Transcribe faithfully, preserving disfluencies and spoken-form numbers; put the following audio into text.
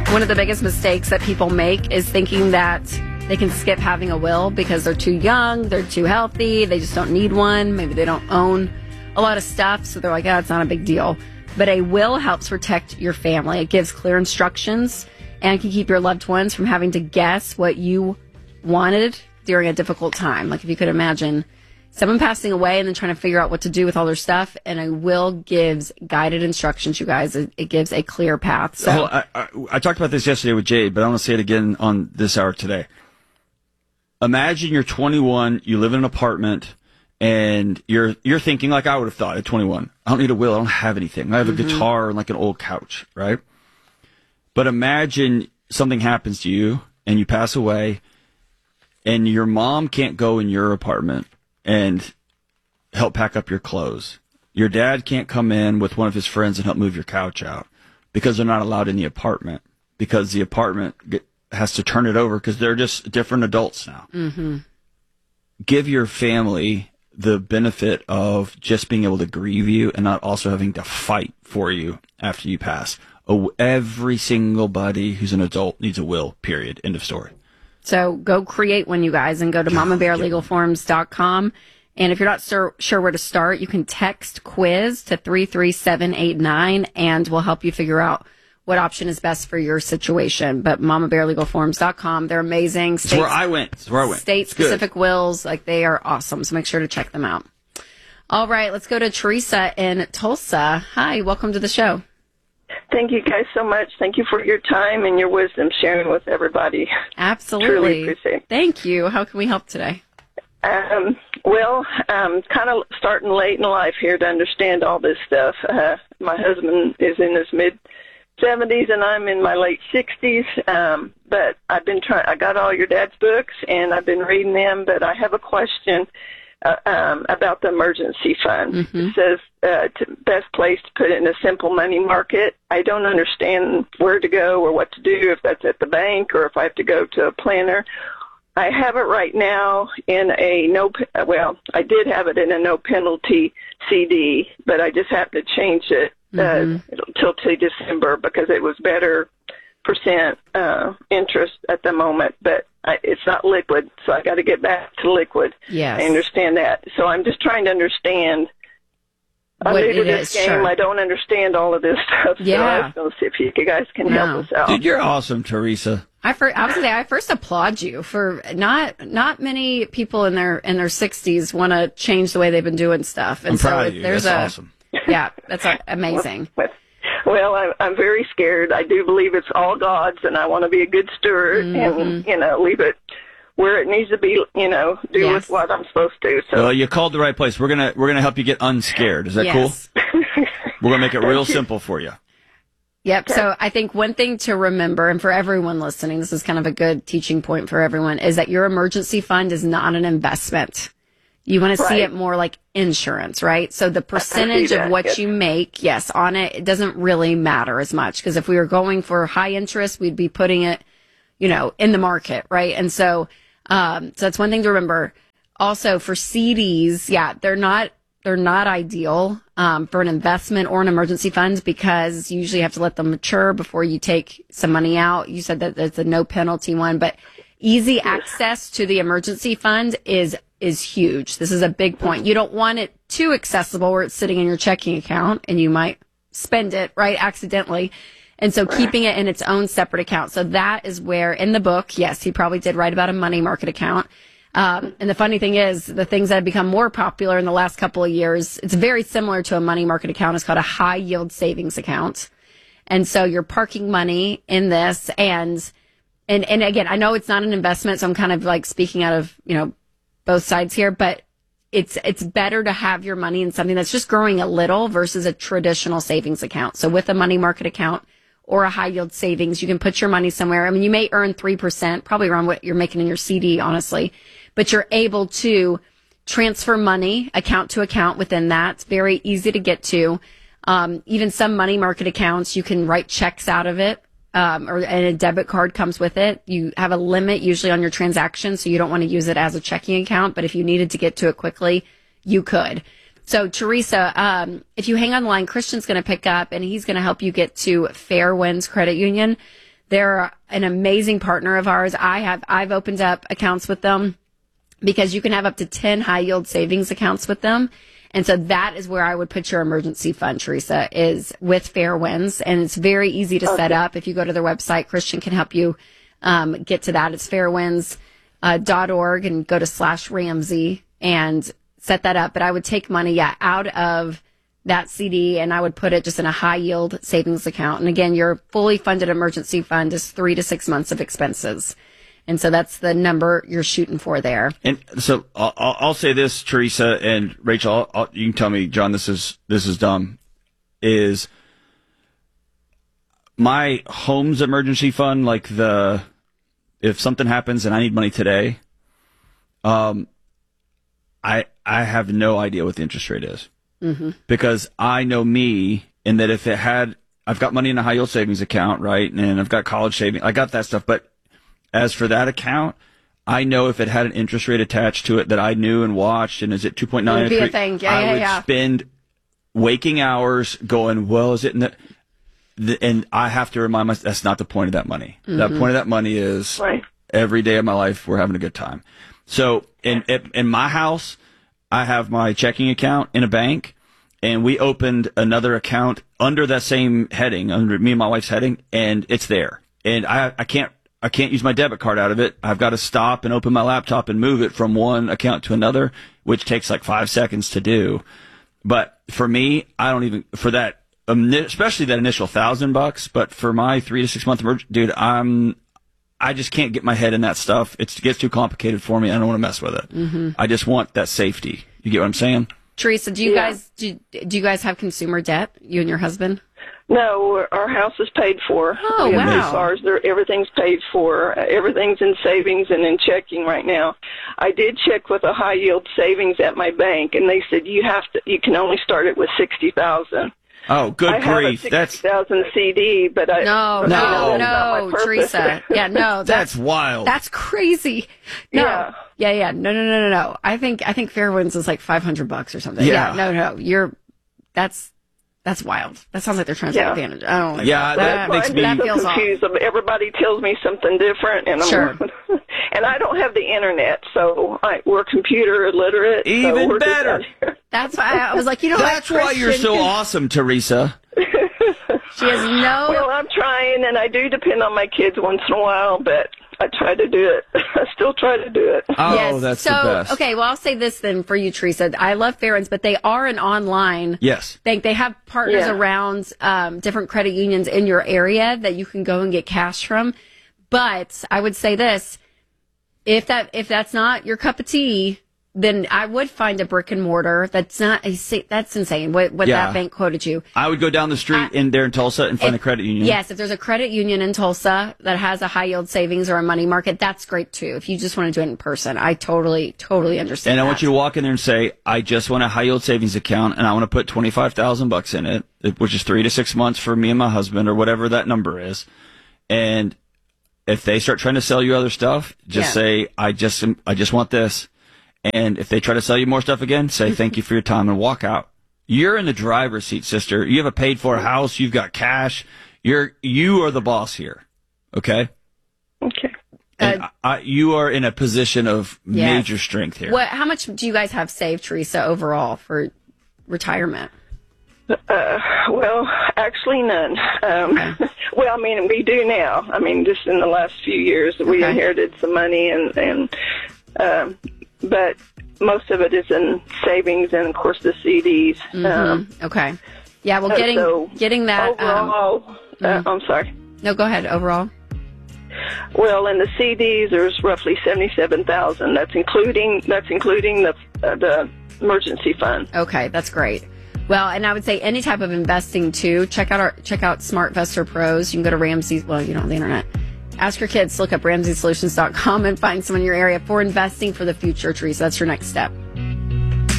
One of the biggest mistakes that people make is thinking that they can skip having a will because they're too young, they're too healthy, they just don't need one. Maybe they don't own a lot of stuff, so they're like, oh, it's not a big deal. But a will helps protect your family. It gives clear instructions and can keep your loved ones from having to guess what you wanted during a difficult time. Like if you could imagine someone passing away and then trying to figure out what to do with all their stuff, and a will gives guided instructions, you guys. It, it gives a clear path. So well, I, I, I talked about this yesterday with Jade, but I want to say it again on this hour today. Imagine you're twenty-one, you live in an apartment, and you're you're thinking like I would have thought at twenty-one. I don't need a will. I don't have anything. I have mm-hmm. a guitar and like an old couch, right? But imagine something happens to you and you pass away, and your mom can't go in your apartment and help pack up your clothes. Your dad can't come in with one of his friends and help move your couch out because they're not allowed in the apartment because the apartment get, has to turn it over because they're just different adults now. Mm-hmm. Give your family the benefit of just being able to grieve you and not also having to fight for you after you pass. Oh, every single buddy who's an adult needs a will, period. End of story. So go create one, you guys, and go to mama bear legal forms dot com. And if you're not sur- sure where to start, you can text quiz to three three seven eight nine, and we'll help you figure out what option is best for your situation. But mama bear legal forms dot com, they're amazing. It's where I went. It's where I went. State-specific wills, like they are awesome. So make sure to check them out. All right, let's go to Teresa in Tulsa. Hi, welcome to the show. Thank you guys so much. Thank you for your time and your wisdom sharing with everybody. Absolutely. Truly appreciate it. Thank you. How can we help today? Um, well, I'm kind of starting late in life here to understand all this stuff. Uh, my husband is in his mid-seventies and I'm in my late sixties. Um, but I've been trying, I got all your dad's books and I've been reading them, but I have a question. Uh, um, about the emergency fund. Mm-hmm. It says uh, to best place to put it in a simple money market. I don't understand where to go or what to do, if that's at the bank or if I have to go to a planner. I have it right now in a no, well, I did have it in a no penalty C D, but I just happened to change it uh, mm-hmm. till to December because it was better percent uh, interest at the moment, but I, it's not liquid, so I got to get back to liquid. Yes. I understand that. So I'm just trying to understand. I'm what new to this is, game. sure. I don't understand all of this stuff. Yeah. So I was going to see if you guys can no. help us out. Dude, you're awesome, Teresa. I first, I, was say, I first applaud you for not not many people in their in their sixties want to change the way they've been doing stuff. And I'm so proud of you. There's That's a, awesome. Yeah, that's a, amazing. Well, well I, I'm very scared. I do believe it's all God's, and I want to be a good steward mm-hmm. and, you know, leave it where it needs to be, you know, do yes. with what I'm supposed to. So. Well, you called the right place. We're gonna we're gonna help you get unscared. Is that yes. cool? We're gonna make it real simple for you. Yep. So I think one thing to remember, and for everyone listening, this is kind of a good teaching point for everyone, is that your emergency fund is not an investment. You want to right. see it more like insurance, right? So the percentage of what yes. you make, yes, on it, it doesn't really matter as much. Because if we were going for high interest, we'd be putting it, you know, in the market, right? And so, um, so that's one thing to remember. Also for C Ds, yeah, they're not, they're not ideal, um, for an investment or an emergency fund because you usually have to let them mature before you take some money out. You said that it's a no penalty one, but easy access to the emergency fund is is huge. This is a big point. You don't want it too accessible where it's sitting in your checking account and you might spend it, right, accidentally. And so keeping it in its own separate account. So that is where, in the book, yes, he probably did write about a money market account. Um, and the funny thing is, the things that have become more popular in the last couple of years, it's very similar to a money market account. It's called a high yield savings account. And so you're parking money in this. And, and, and again, I know it's not an investment, so I'm kind of like speaking out of, you know, both sides here, but it's it's better to have your money in something that's just growing a little versus a traditional savings account. So with a money market account or a high yield savings, you can put your money somewhere. I mean, you may earn three percent, probably around what you're making in your C D, honestly, but you're able to transfer money account to account within that. It's very easy to get to. Um, even some money market accounts, you can write checks out of it. Um, or and a debit card comes with it. You have a limit usually on your transactions, so you don't want to use it as a checking account. But if you needed to get to it quickly, you could. So, Teresa, um, if you hang on the line, Christian's going to pick up, and he's going to help you get to Fairwinds Credit Union. They're an amazing partner of ours. I have, I've opened up accounts with them because you can have up to ten high yield savings accounts with them. And so that is where I would put your emergency fund, Teresa, is with Fairwinds. And it's very easy to okay. set up. If you go to their website, Christian can help you um, get to that. It's fairwinds dot org and go to slash Ramsey and set that up. But I would take money, yeah, out of that C D and I would put it just in a high yield savings account. And again, your fully funded emergency fund is three to six months of expenses. And so that's the number you're shooting for there. And so I'll, I'll say this, Teresa and Rachel, I'll, I'll, you can tell me, John, this is this is dumb, is my home's emergency fund, like the, if something happens and I need money today, um, I I have no idea what the interest rate is. Mm-hmm. Because I know me, in that if it had, I've got money in a high yield savings account, right? And I've got college savings, I got that stuff, but as for that account, I know if it had an interest rate attached to it that I knew and watched, and is it two point nine? It would be a thing. Yeah, I yeah, would yeah. spend waking hours going, well, is it in the, the, and I have to remind myself, that's not the point of that money. Mm-hmm. That point of that money is right. Every day of my life, we're having a good time. So in, in my house, I have my checking account in a bank, and we opened another account under that same heading, under me and my wife's heading, and it's there. And I, I can't, I can't use my debit card out of it. I've got to stop and open my laptop and move it from one account to another, which takes like five seconds to do. But for me, I don't even, for that, especially that initial thousand bucks, but for my three to six month emergency, dude, I'm, I just can't get my head in that stuff. It's, it gets too complicated for me. I don't want to mess with it. Mm-hmm. I just want that safety. You get what I'm saying? Teresa, do you yeah. guys, do, do you guys have consumer debt, you and your husband? No, our house is paid for. Oh, we have wow. two cars. They're, everything's paid for. Everything's in savings and in checking right now. I did check with a high yield savings at my bank, and they said you have to. You can only start it with sixty thousand. Oh, good I grief! have a That's sixty thousand C D, but I no, no, no, no, Teresa. Yeah, no, that's, that's wild. That's crazy. No, yeah. yeah, yeah, no, no, no, no, no. I think I think Fairwinds is like five hundred bucks or something. Yeah. yeah, no, no, you're that's. That's wild. That sounds like they're trying to yeah. take advantage. I don't like yeah, that. that, that makes me I'm so confused. Off. Everybody tells me something different, and I'm sure. and I don't have the internet, so I, we're computer illiterate. Even so we're better. That's why I was like, you know, that's what, why you're so awesome, Teresa. She has no. Well, I'm trying, and I do depend on my kids once in a while, but I try to do it. I still try to do it. Oh, yes. that's so, the best. Okay, well, I'll say this then for you, Teresa. I love Fairwinds, but they are an online yes. bank. They have partners yeah. around um, different credit unions in your area that you can go and get cash from. But I would say this: if that if that's not your cup of tea, then I would find a brick and mortar. That's not that's insane. What what yeah. that bank quoted you. I would go down the street I, in there in Tulsa and find if, a credit union. Yes, if there's a credit union in Tulsa that has a high yield savings or a money market, that's great too. If you just want to do it in person, I totally totally understand. And I that. want you to walk in there and say, I just want a high yield savings account, and I want to put twenty five thousand bucks in it, which is three to six months for me and my husband, or whatever that number is. And if they start trying to sell you other stuff, just yeah. say, I just I just want this. And if they try to sell you more stuff again, say thank you for your time and walk out. You're in the driver's seat, sister. You have a paid for house. You've got cash. You're you are the boss here. Okay. Okay. And Uh, I, you are in a position of yes. major strength here. What? How much do you guys have saved, Teresa, overall for retirement? Uh, well, actually none. Um, Okay. Well, I mean, we do now. I mean, just in the last few years, we Okay. inherited some money, and and um, but most of it is in savings and, of course, the C Ds. Mm-hmm. Um, Okay. Yeah. Well, uh, getting so getting that. overall, Um, uh, I'm sorry. no, go ahead. Overall. Well, in the C Ds, there's roughly seventy-seven thousand. That's including that's including the uh, the emergency fund. Okay, that's great. Well, and I would say any type of investing too. Check out our check out SmartVestor Pros. You can go to Ramsey. Well, you don't have the internet. Ask your kids to look up Ramsey Solutions dot com and find someone in your area for investing for the future, Teresa. That's your next step.